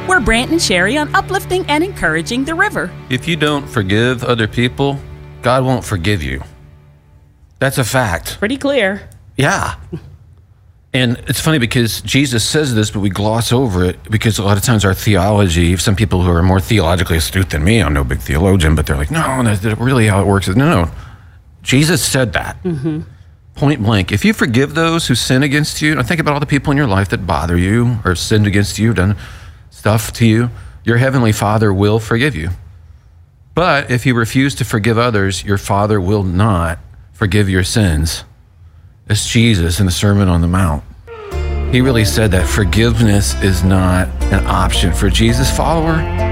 We're Brant and Sherry on uplifting and encouraging the river. If you don't forgive other people, God won't forgive you. That's a fact. Pretty clear. Yeah. And it's funny because Jesus says this, but we gloss over it because a lot of times our theology, some people who are more theologically astute than me, I'm no big theologian, but they're like, no, that's really how it works. No. Jesus said that. Point blank. If you forgive those who sin against you, and think about all the people in your life that bother you or sinned against you, done stuff to you, your heavenly Father will forgive you. But if you refuse to forgive others, your Father will not forgive your sins. It's Jesus in the Sermon on the Mount. He really said that forgiveness is not an option for Jesus' follower.